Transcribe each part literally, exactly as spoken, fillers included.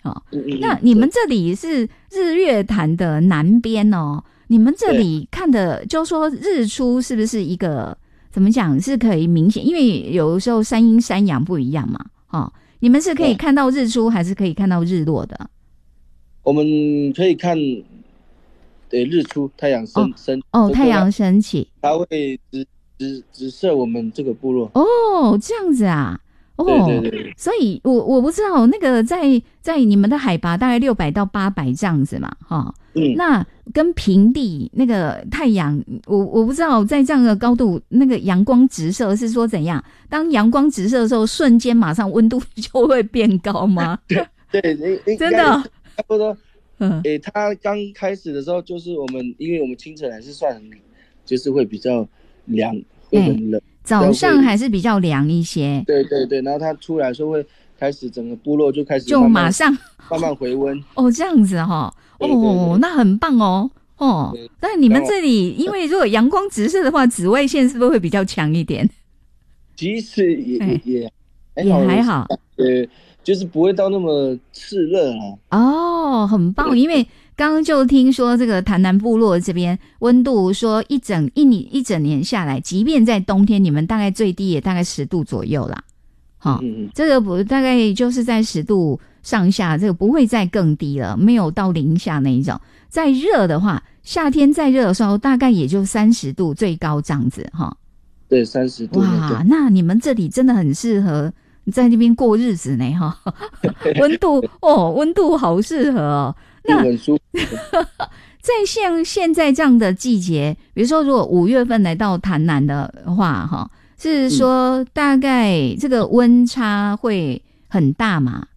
哦嗯嗯那你们这里是日月潭的南边哦，你们这里看的就说日出是不是一个怎么讲是可以明显，因为有时候山阴山阳不一样嘛，哦，你们是可以看到日出还是可以看到日落的？ 我们可以看对日出，太阳升升哦，太阳升起， 它会直直直射我们这个部落。 哦，这样子啊。哦， 对对对， 所以我我不知道那个在在你们的海拔大概六百到八百这样子嘛，哈、哦， 嗯， 那跟平地那个太阳，我我不知道在这样的高度，那个阳光直射是说怎样？当阳光直射的时候，瞬间马上温度就会变高吗？ 对对， 真的， 差不多。 嗯， 诶，它刚开始的时候，就是我们因为我们清晨还是算就是会比较凉，会很冷。 早上还是比较凉一些， 对对对，然后它出来的时候会开始整个部落就开始就马上慢慢回温哦，这样子哈、哦，哦，那很棒哦哦。但你们这里因为如果阳光直射的话，紫外线是不是会比较强一点？ 其实也也也也还好， 呃，就是不会到那么炽热啊。 哦，很棒，因为刚刚就听说这个潭南部落这边温度说一整一年一整年下来，即便在冬天，你们大概最低也大概十度左右啦。好、哦嗯嗯， 这个不大概就是在十度上下，这个不会再更低了，没有到零下那一种。再热的话，夏天再热的时候，大概也就三十度最高这样子哈。哦、 对，三十度。 哇，那你们这里真的很适合在那边过日子呢哈。温度哦，温度好适合哦。那很舒服。 在像现在这样的季节，比如说如果五月份来到潭南的话，哈，是说大概这个温差会很大吗？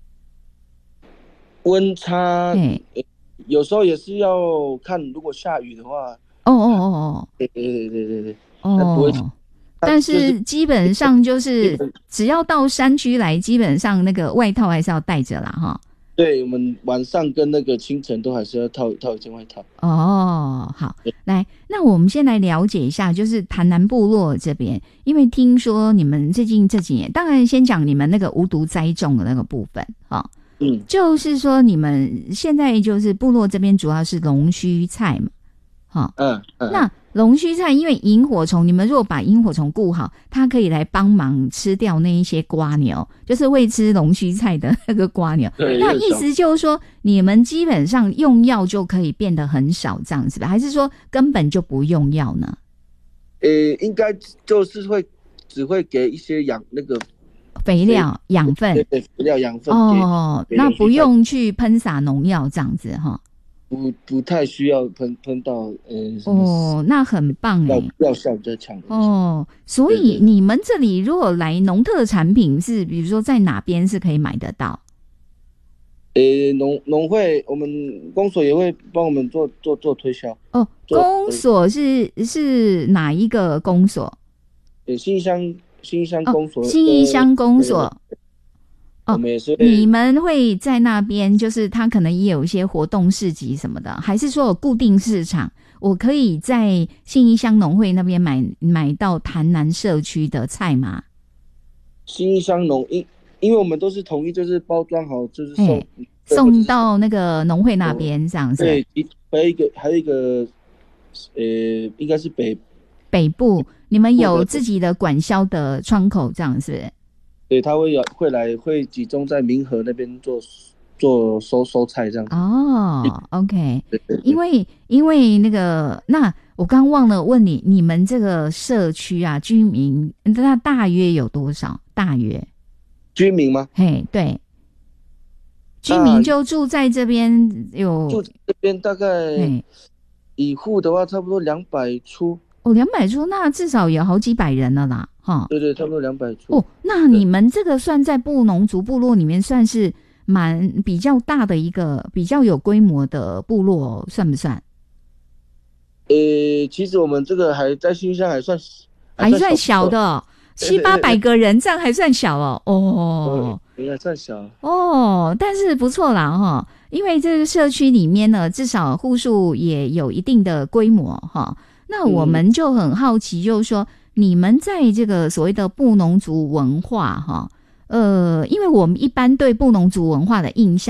温差，有时候也是要看，如果下雨的话。 哦哦哦哦， 对对对对对， 哦。但是基本上就是只要到山区来，基本上那个外套还是要带着啦，哈。 对，我们晚上跟那个清晨都还是要套套一件外套。 哦，好，来，那我们先来了解一下，就是潭南部落这边，因为听说你们最近这几年，当然先讲你们那个无毒栽种的那个部分，哦， 嗯， 就是说你们现在就是部落这边主要是龙须菜嘛，好、哦， 嗯嗯， 那龙须菜因为萤火虫，你们如果把萤火虫顾好，它可以来帮忙吃掉那一些蝸牛，就是会吃龙须菜的那个蝸牛。那意思就是说，你们基本上用药就可以变得很少这样子吧？还是说根本就不用药呢？ 呃，应该就是会只会给一些养那个肥料、养分， 对对，肥料养分。 哦，那不用去喷洒农药这样子哈。 不不太需要喷喷到呃哦，那很棒哎， 药效比较强哦。所以你们这里如果来农特产品是，比如说在哪边是可以买得到？ 呃，农农会我们公所也会帮我们做做做推销。 哦，公所是是哪一个公所？ 呃，新乡新乡公所， 哦、新乡公所。 哦， 你们会在那边，就是他可能也有一些活动市集什么的，还是说有固定市场？我可以在信义乡农会那边买买到潭南社区的菜吗？ 信义乡农因因为我们都是统一，就是包装好，就是送送到那个农会那边这样子。 对，还有一个还有一个，呃，应该是北北部，你们有自己的管销的窗口，这样是不是？ 对，他会有会来会集中在民和那边做做收收菜这样子。 哦 ，OK， 对对对， 因为因为那个，那我刚忘了问你，你们这个社区啊，居民那大约有多少？大约居民吗？ 嘿，对，居民就住在这边有， 住这边大概一户的话，差不多两百出。 哦，两百出，那至少有好几百人了啦，哈。 对对，差不多两百出。 哦，那你们这个算在布农族部落里面算是蛮比较大的一个比较有规模的部落，算不算？ 呃，其实我们这个还在新乡还算还算小的、哦，七八百个人，这样还算小哦。哦， 应该算小哦，但是不错啦哈、哦，因为这个社区里面呢，至少户数也有一定的规模哈、哦。那我们就很好奇，就是说、嗯、你们在这个所谓的布农族文化哈，呃，因为我们一般对布农族文化的印象。